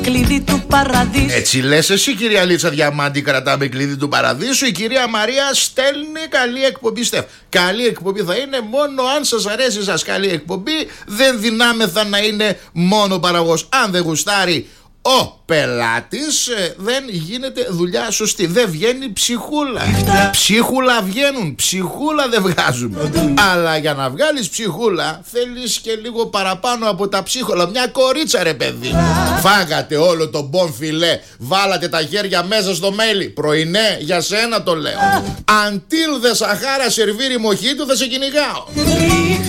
κλειδί του παραδείσου. Έτσι λες εσύ, κυρία Λίτσα Διαμάντη, κρατάμε κλειδί του παραδείσου. Η κυρία Μαρία στέλνει καλή εκπομπή, Στεφ. Καλή εκπομπή θα είναι μόνο αν σας αρέσει σας καλή εκπομπή. Δεν δυνάμεθα να είναι μόνο παραγωγός. Αν δεν γουστάρει ο πελάτης, δεν γίνεται δουλειά σωστή. Δεν βγαίνει ψυχούλα. Ψίχουλα βγαίνουν, ψυχούλα δεν βγάζουμε. Αλλά για να βγάλεις ψυχούλα θέλεις και λίγο παραπάνω από τα ψίχολα. Μια κορίτσα, ρε παιδί. Φάγατε όλο το μπον φιλέ, βάλατε τα χέρια μέσα στο μέλι. Πρωινέ, για σένα το λέω. Until the Sahara σερβίρι μοχίτου θα σε κυνηγάω.